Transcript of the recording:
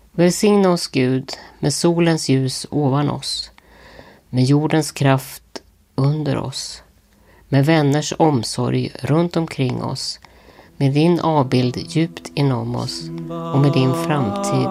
Välsigna oss Gud med solens ljus ovan oss, med jordens kraft under oss, med vänners omsorg runt omkring oss, med din avbild djupt inom oss och med din framtid